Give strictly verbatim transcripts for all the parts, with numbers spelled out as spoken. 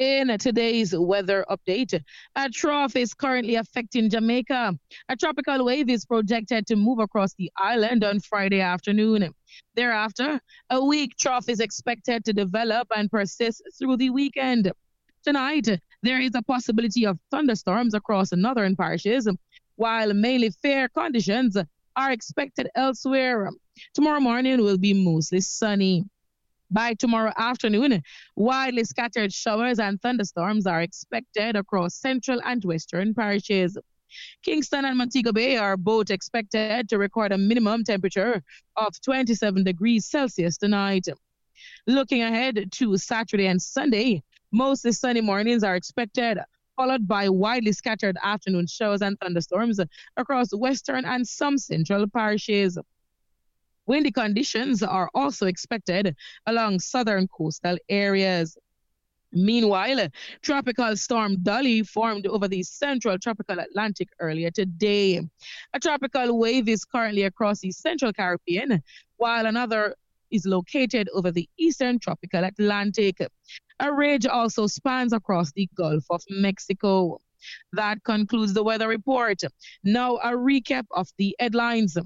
In today's weather update, a trough is currently affecting Jamaica. A tropical wave is projected to move across the island on Friday afternoon. Thereafter, a weak trough is expected to develop and persist through the weekend. Tonight, there is a possibility of thunderstorms across the northern parishes, while mainly fair conditions are expected elsewhere. Tomorrow morning will be mostly sunny. By tomorrow afternoon, widely scattered showers and thunderstorms are expected across central and western parishes. Kingston and Montego Bay are both expected to record a minimum temperature of twenty-seven degrees Celsius tonight. Looking ahead to Saturday and Sunday, mostly sunny mornings are expected, followed by widely scattered afternoon showers and thunderstorms across western and some central parishes. Windy conditions are also expected along southern coastal areas. Meanwhile, Tropical Storm Dolly formed over the central tropical Atlantic earlier today. A tropical wave is currently across the central Caribbean, while another is located over the eastern tropical Atlantic. A ridge also spans across the Gulf of Mexico. That concludes the weather report. Now a recap of the headlines.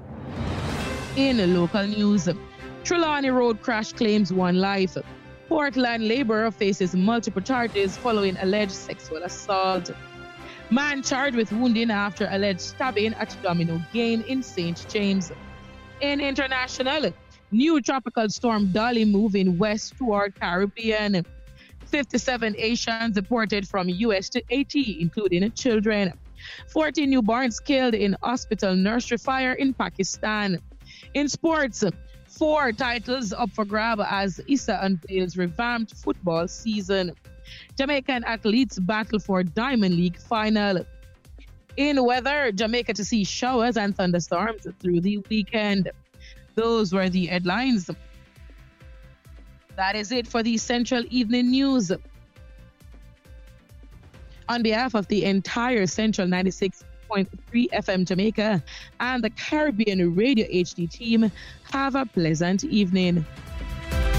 In local news, Trelawney Road crash claims one life. Portland laborer faces multiple charges following alleged sexual assault. Man charged with wounding after alleged stabbing at Domino Game in Saint James. In international, new tropical storm Dolly moving west toward Caribbean. fifty-seven Asians deported from U S to Haiti, including children. forty newborns killed in hospital nursery fire in Pakistan. In sports, four titles up for grab as Issa unveils revamped football season. Jamaican athletes battle for Diamond League final. In weather, Jamaica to see showers and thunderstorms through the weekend. Those were the headlines. That is it for the Central Evening News. On behalf of the entire Central ninety-six point three F M Jamaica and the Caribbean Radio H D team, have a pleasant evening.